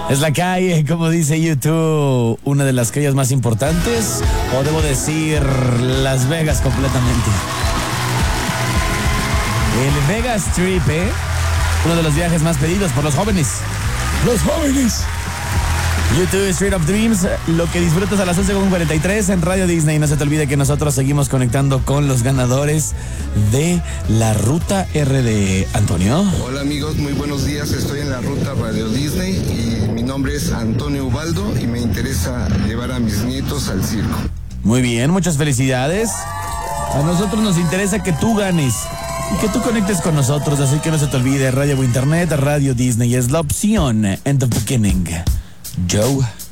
Es la calle, como dice YouTube, una de las calles más importantes, o debo decir, Las Vegas completamente. El Vegas Trip, uno de los viajes más pedidos por los jóvenes. ¡Los jóvenes! YouTube Street of Dreams, lo que disfrutas a las 11:43 en Radio Disney. No se te olvide que nosotros seguimos conectando con los ganadores de la Ruta RD. Antonio. Hola amigos, muy buenos días. Estoy en la Ruta Radio Disney y mi nombre es Antonio Ubaldo y me interesa llevar a mis nietos al circo. Muy bien, muchas felicidades. A nosotros nos interesa que tú ganes y que tú conectes con nosotros, así que no se te olvide, radio o internet, Radio Disney es la opción. In the beginning, Joe.